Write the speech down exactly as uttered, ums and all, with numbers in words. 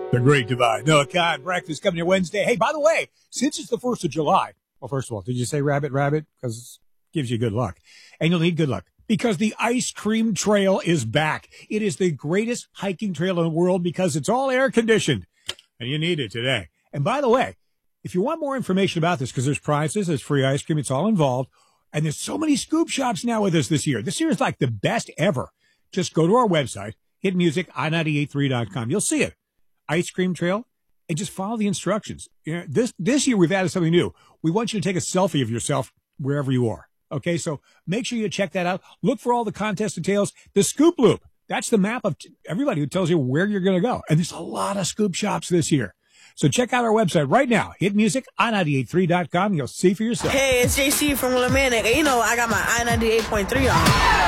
The Great Divide. Noah Khan, breakfast coming here Wednesday. Hey, by the way, since it's the first of July, well, first of all, did you say rabbit, rabbit? Because it gives you good luck. And you'll need good luck because the Ice Cream Trail is back. It is the greatest hiking trail in the world because it's all air conditioned. And you need it today. And by the way, if you want more information about this, because there's prizes, there's free ice cream, it's all involved. And there's so many scoop shops now with us this year. This year is like the best ever. Just go to our website, hit music, i nine eight three dot com. You'll see it. Ice Cream Trail, and just follow the instructions. You know, this this year we've added something new. We want you to take a selfie of yourself wherever you are. Okay, so make sure you check that out. Look for all the contest details. The Scoop Loop, that's the map of t- everybody who tells you where you're going to go. And there's a lot of scoop shops this year. So check out our website right now. Hit music, i nine eight three dot com. You'll see for yourself. Hey, it's J C from Lematic. You know, I got my I ninety-eight point three on.